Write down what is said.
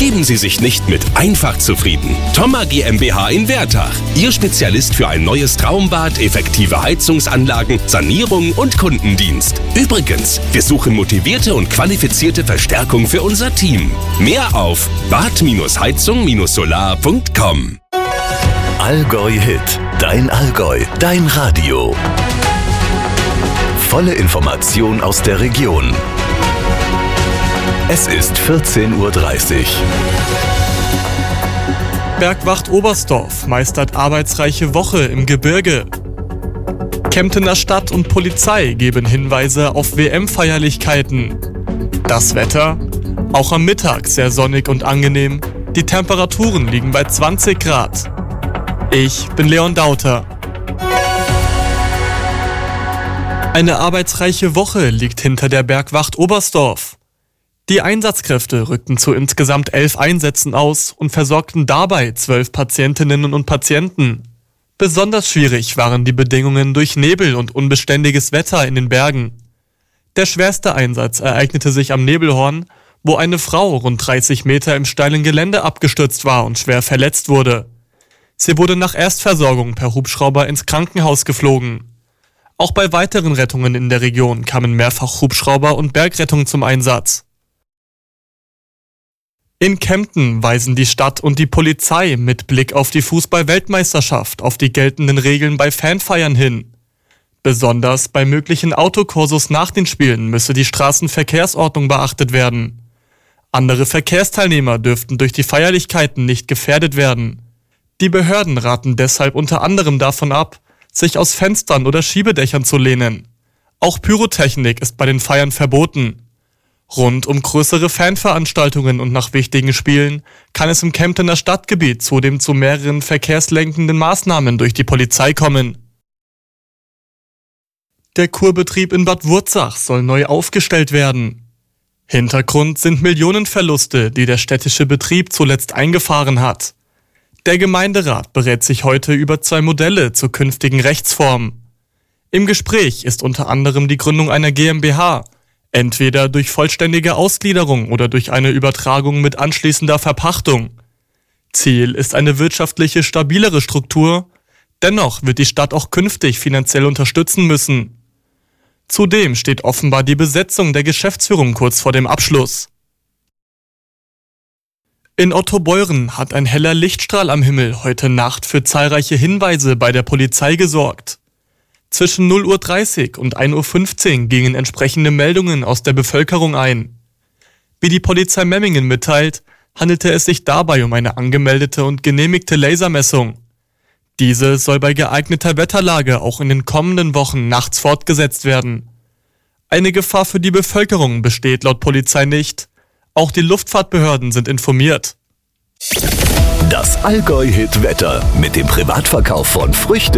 Geben Sie sich nicht mit einfach zufrieden. Thoma GmbH in Wertach. Ihr Spezialist für ein neues Traumbad, effektive Heizungsanlagen, Sanierung und Kundendienst. Übrigens, wir suchen motivierte und qualifizierte Verstärkung für unser Team. Mehr auf bad-heizung-solar.com. Allgäu Hit. Dein Allgäu. Dein Radio. Volle Information aus der Region. Es ist 14:30 Uhr. Bergwacht Oberstdorf meistert arbeitsreiche Woche im Gebirge. Kemptener Stadt und Polizei geben Hinweise auf WM-Feierlichkeiten. Das Wetter? Auch am Mittag sehr sonnig und angenehm. Die Temperaturen liegen bei 20 Grad. Ich bin Leon Dauter. Eine arbeitsreiche Woche liegt hinter der Bergwacht Oberstdorf. Die Einsatzkräfte rückten zu insgesamt 11 Einsätzen aus und versorgten dabei 12 Patientinnen und Patienten. Besonders schwierig waren die Bedingungen durch Nebel und unbeständiges Wetter in den Bergen. Der schwerste Einsatz ereignete sich am Nebelhorn, wo eine Frau rund 30 Meter im steilen Gelände abgestürzt war und schwer verletzt wurde. Sie wurde nach Erstversorgung per Hubschrauber ins Krankenhaus geflogen. Auch bei weiteren Rettungen in der Region kamen mehrfach Hubschrauber und Bergrettung zum Einsatz. In Kempten weisen die Stadt und die Polizei mit Blick auf die Fußball-Weltmeisterschaft auf die geltenden Regeln bei Fanfeiern hin. Besonders bei möglichen Autokursus nach den Spielen müsse die Straßenverkehrsordnung beachtet werden. Andere Verkehrsteilnehmer dürften durch die Feierlichkeiten nicht gefährdet werden. Die Behörden raten deshalb unter anderem davon ab, sich aus Fenstern oder Schiebedächern zu lehnen. Auch Pyrotechnik ist bei den Feiern verboten. Rund um größere Fanveranstaltungen und nach wichtigen Spielen kann es im Kemptener Stadtgebiet zudem zu mehreren verkehrslenkenden Maßnahmen durch die Polizei kommen. Der Kurbetrieb in Bad Wurzach soll neu aufgestellt werden. Hintergrund sind Millionenverluste, die der städtische Betrieb zuletzt eingefahren hat. Der Gemeinderat berät sich heute über 2 Modelle zur künftigen Rechtsform. Im Gespräch ist unter anderem die Gründung einer GmbH, entweder durch vollständige Ausgliederung oder durch eine Übertragung mit anschließender Verpachtung. Ziel ist eine wirtschaftliche, stabilere Struktur. Dennoch wird die Stadt auch künftig finanziell unterstützen müssen. Zudem steht offenbar die Besetzung der Geschäftsführung kurz vor dem Abschluss. In Ottobeuren hat ein heller Lichtstrahl am Himmel heute Nacht für zahlreiche Hinweise bei der Polizei gesorgt. Zwischen 0:30 Uhr und 1:15 Uhr gingen entsprechende Meldungen aus der Bevölkerung ein. Wie die Polizei Memmingen mitteilt, handelte es sich dabei um eine angemeldete und genehmigte Lasermessung. Diese soll bei geeigneter Wetterlage auch in den kommenden Wochen nachts fortgesetzt werden. Eine Gefahr für die Bevölkerung besteht laut Polizei nicht. Auch die Luftfahrtbehörden sind informiert. Das Allgäu Hit Wetter mit dem Privatverkauf von Früchten